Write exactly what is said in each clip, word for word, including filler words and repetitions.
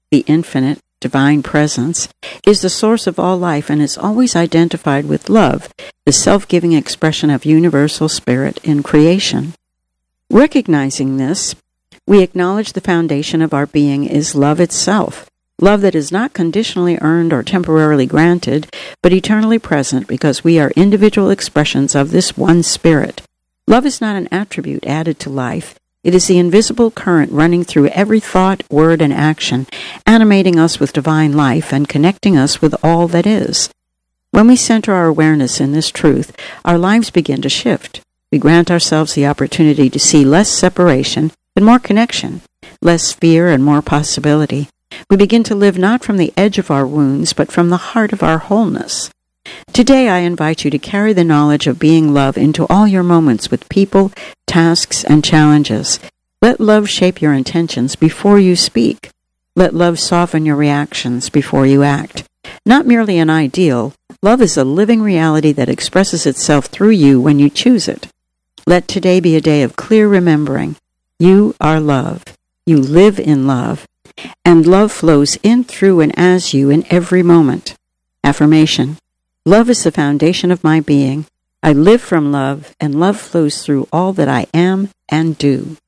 the infinite, divine presence, is the source of all life and is always identified with love, the self-giving expression of universal spirit in creation. Recognizing this, we acknowledge the foundation of our being is love itself, love that is not conditionally earned or temporarily granted, but eternally present because we are individual expressions of this one spirit. Love is not an attribute added to life. It is the invisible current running through every thought, word, and action, animating us with divine life and connecting us with all that is. When we center our awareness in this truth, our lives begin to shift. We grant ourselves the opportunity to see less separation and more connection, less fear and more possibility. We begin to live not from the edge of our wounds, but from the heart of our wholeness. Today I invite you to carry the knowledge of being love into all your moments with people, tasks, and challenges. Let love shape your intentions before you speak. Let love soften your reactions before you act. Not merely an ideal, love is a living reality that expresses itself through you when you choose it. Let today be a day of clear remembering. You are love. You live in love. And love flows in, through, and as you in every moment. Affirmation. Love is the foundation of my being. I live from love, and love flows through all that I am and do.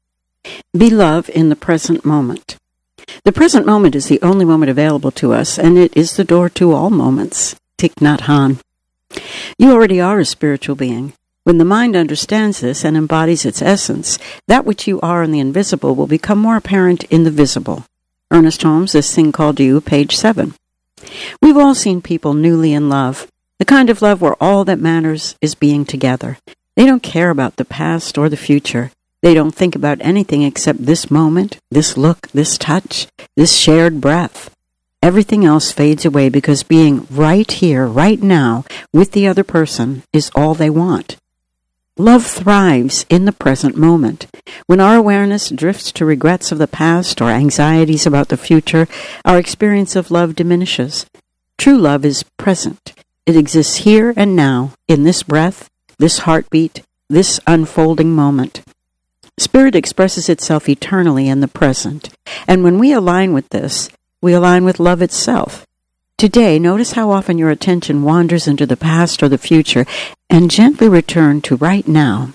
Be love in the present moment. The present moment is the only moment available to us, and it is the door to all moments. Thich Nhat Hanh. You already are a spiritual being. When the mind understands this and embodies its essence, that which you are in the invisible will become more apparent in the visible. Ernest Holmes, This Thing Called You, page seven. We've all seen people newly in love, the kind of love where all that matters is being together. They don't care about the past or the future. They don't think about anything except this moment, this look, this touch, this shared breath. Everything else fades away because being right here, right now, with the other person is all they want. Love thrives in the present moment. When our awareness drifts to regrets of the past or anxieties about the future, our experience of love diminishes. True love is present. It exists here and now, in this breath, this heartbeat, this unfolding moment. Spirit expresses itself eternally in the present, and when we align with this, we align with love itself. Today, notice how often your attention wanders into the past or the future and gently return to right now.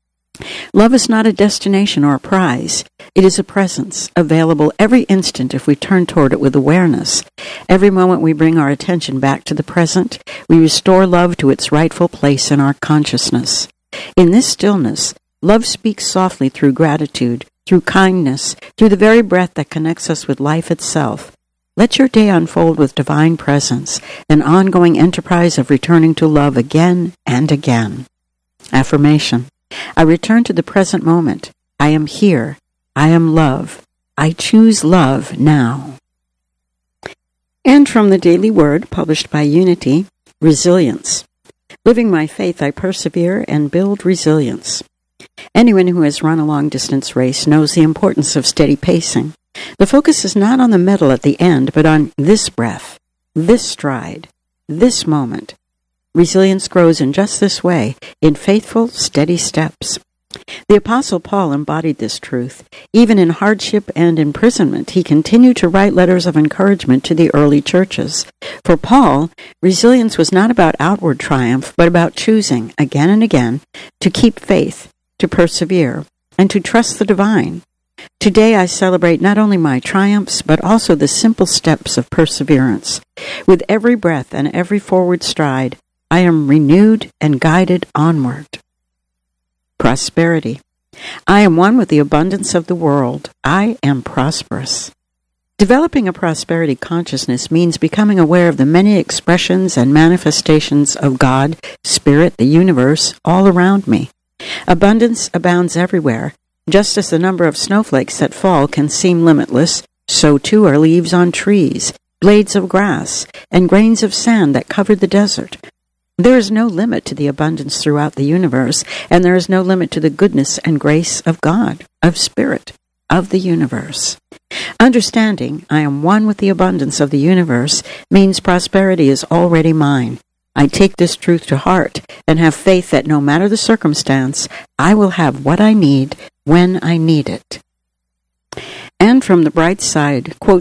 Love is not a destination or a prize. It is a presence, available every instant if we turn toward it with awareness. Every moment we bring our attention back to the present, we restore love to its rightful place in our consciousness. In this stillness, love speaks softly through gratitude, through kindness, through the very breath that connects us with life itself. Let your day unfold with divine presence, an ongoing enterprise of returning to love again and again. Affirmation. I return to the present moment. I am here. I am love. I choose love now. And from the Daily Word, published by Unity, Resilience. Living my faith, I persevere and build resilience. Anyone who has run a long-distance race knows the importance of steady pacing. The focus is not on the medal at the end, but on this breath, this stride, this moment. Resilience grows in just this way, in faithful, steady steps. The Apostle Paul embodied this truth. Even in hardship and imprisonment, he continued to write letters of encouragement to the early churches. For Paul, resilience was not about outward triumph, but about choosing, again and again, to keep faith, to persevere, and to trust the divine. Today I celebrate not only my triumphs, but also the simple steps of perseverance. With every breath and every forward stride, I am renewed and guided onward. Prosperity. I am one with the abundance of the world. I am prosperous. Developing a prosperity consciousness means becoming aware of the many expressions and manifestations of God, Spirit, the universe, all around me. Abundance abounds everywhere. Just as the number of snowflakes that fall can seem limitless, so too are leaves on trees, blades of grass, and grains of sand that cover the desert. There is no limit to the abundance throughout the universe, and there is no limit to the goodness and grace of God, of Spirit, of the universe. Understanding I am one with the abundance of the universe means prosperity is already mine. I take this truth to heart and have faith that no matter the circumstance, I will have what I need when I need it. And from the bright side, quote